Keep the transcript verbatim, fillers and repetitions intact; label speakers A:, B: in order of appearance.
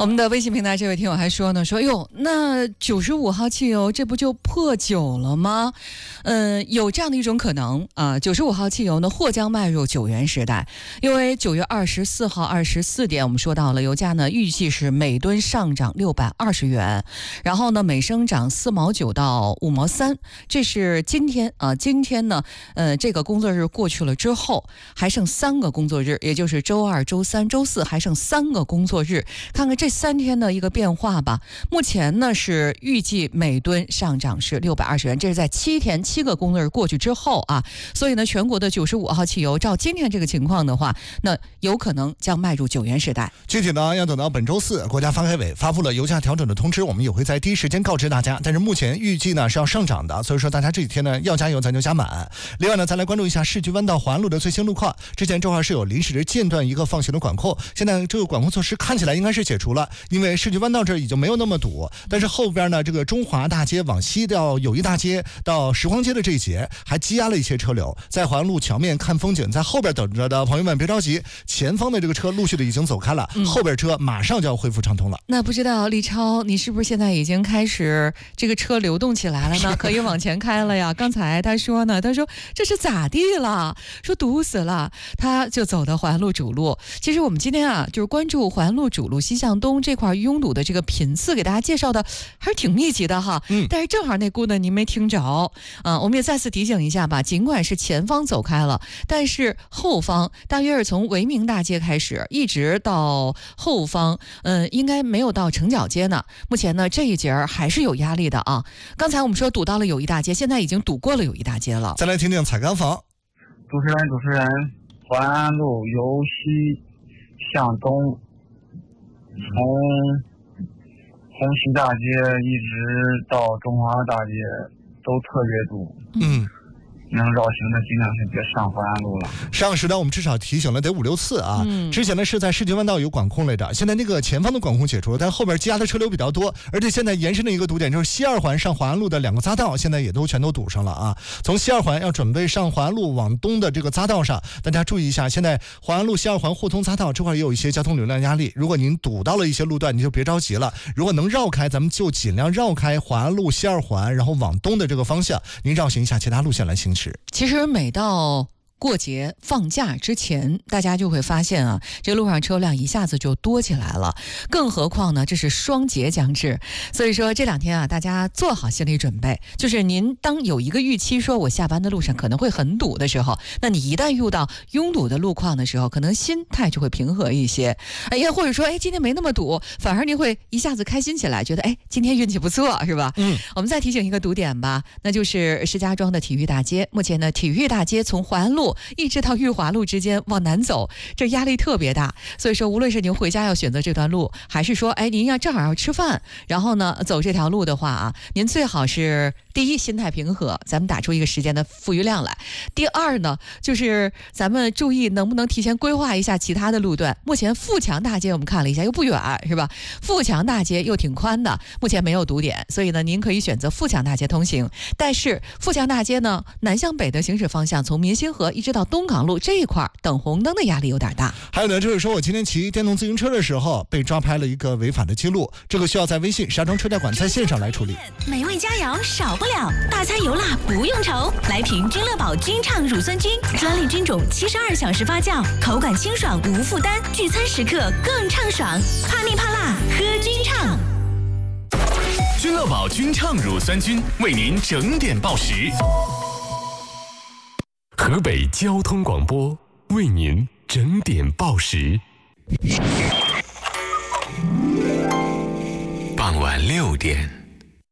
A: 我们的微信平台这位听友还说呢，说哟，那九十五号汽油这不就破九了吗？嗯，有这样的一种可能啊，九十五号汽油呢或将迈入九元时代，因为九月二十四号二十四点我们说到了油价呢预计是每吨上涨六百二十元，然后呢每升涨四毛九到五毛三，这是今天啊，今天呢呃这个工作日过去了之后还剩三个工作日，也就是周二、周三、周四还剩三个工作日，看看这三天的一个变化吧。目前呢是预计每吨上涨是六百二十元，这是在七天七个工作日过去之后啊，所以呢全国的九十五号汽油照今天这个情况的话，那有可能将迈入九元时代。
B: 具体呢要等到本周四国家发改委发布了油价调整的通知，我们也会在第一时间告知大家。但是目前预计呢是要上涨的，所以说大家这几天呢要加油咱就加满。另外呢再来关注一下市区弯道环路的最新路况，之前这块是有临时间断一个放行的管控，现在这个管控措施看起来应该是解除了，因为市区弯道这已经没有那么堵，但是后边呢这个中华大街往西到友谊大街到时光街的这一节还积压了一些车流，在环路桥面看风景，在后边等着的朋友们别着急，前方的这个车陆续的已经走开了、嗯、后边车马上就要恢复畅通了。
A: 那不知道立超你是不是现在已经开始这个车流动起来了呢？可以往前开了呀。刚才他说呢，他说这是咋地了，说堵死了，他就走的环路主路。其实我们今天啊就是关注环路主路西向东这块拥堵的这个频次给大家介绍的还是挺密集的哈，嗯，但是正好那轱辘您没听着啊，我们也再次提醒一下吧，尽管是前方走开了，但是后方大约是从维明大街开始一直到后方，嗯，应该没有到城角街呢。目前呢这一节还是有压力的啊。刚才我们说堵到了友谊大街，现在已经堵过了友谊大街了。
B: 再来听听采购房。
C: 主持人，主持人，环安路由西向东，从红旗大街一直到中华大街都特别堵。嗯。能绕行的尽量是别上环安路了。
B: 上时呢我们至少提醒了得五六次啊、嗯、之前呢是在市区弯道有管控来着，现在那个前方的管控解除了，但后边积压的车流比较多，而且现在延伸的一个堵点就是西二环上环安路的两个匝道现在也都全都堵上了啊。从西二环要准备上环安路往东的这个匝道上，大家注意一下，现在环安路西二环互通匝道这块也有一些交通流量压力，如果您堵到了一些路段你就别着急了，如果能绕开咱们就尽量绕开环安路西二环，然后往东的这个方向您绕行一下其他路线来行驶。
A: 其实每到过节放假之前，大家就会发现啊，这路上车辆一下子就多起来了，更何况呢这是双节将至，所以说这两天啊大家做好心理准备，就是您当有一个预期说我下班的路上可能会很堵的时候，那你一旦遇到拥堵的路况的时候，可能心态就会平和一些，哎呀，或者说哎今天没那么堵，反而你会一下子开心起来，觉得哎今天运气不错是吧？嗯，我们再提醒一个堵点吧，那就是石家庄的体育大街。目前呢体育大街从环路一直到裕华路之间往南走，这压力特别大，所以说无论是您回家要选择这段路，还是说哎您要正好要吃饭，然后呢走这条路的话啊，您最好是第一心态平和，咱们打出一个时间的富裕量来，第二呢就是咱们注意能不能提前规划一下其他的路段。目前富强大街我们看了一下又不远是吧，富强大街又挺宽的，目前没有堵点，所以呢您可以选择富强大街通行，但是富强大街呢南向北的行驶方向从民兴河一直到东港路这一块等红灯的压力有点大。
B: 还有呢就是说我今天骑电动自行车的时候被抓拍了一个违法的记录，这个需要在微信石家庄车贷馆在线上来处理。
D: 美味佳肴少不了，大餐油辣不用愁，来瓶君乐宝君畅乳酸菌，专利菌种七十二小时发酵，口感清爽无负担，聚餐时刻更畅爽，怕腻怕辣喝君畅。
E: 君乐宝君畅乳酸菌为您整点报时。河北交通广播为您整点报时。傍晚六点。